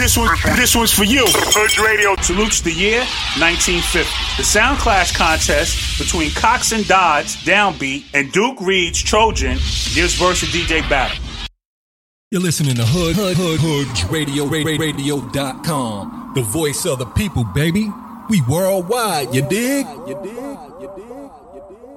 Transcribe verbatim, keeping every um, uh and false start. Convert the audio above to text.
This one, this one's for you. Hood Radio salutes the year nineteen fifty. The Sound Clash contest between Cox and Dodds, Downbeat, and Duke Reed's Trojan gives verse a D J battle. You're listening to Hood, Hood, Hood, Hood Radio, radio dot com. The voice of the people, baby. We worldwide, you dig? You dig? You dig? You dig?